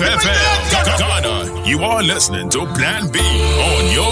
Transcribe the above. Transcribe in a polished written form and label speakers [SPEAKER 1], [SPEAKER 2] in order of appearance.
[SPEAKER 1] FM, Ghana. You are listening to Plan B on your